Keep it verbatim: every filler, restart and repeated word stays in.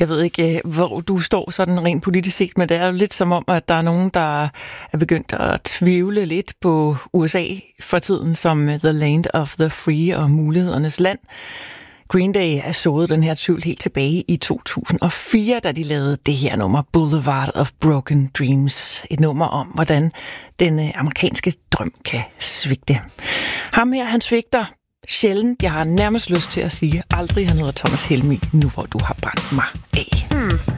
Jeg ved ikke, hvor du står sådan rent politisk set, men det er jo lidt som om, at der er nogen, der er begyndt at tvivle lidt på U S A for tiden som the land of the free og mulighedernes land. Green Day er sået den her tvivl helt tilbage i to tusind og fire, da de lavede det her nummer, Boulevard of Broken Dreams. Et nummer om, hvordan den amerikanske drøm kan svigte. Ham her, han svigter sjældent. Jeg har nærmest lyst til at sige, aldrig han hedder Thomas Helmig, nu hvor du har brændt mig af. Mm.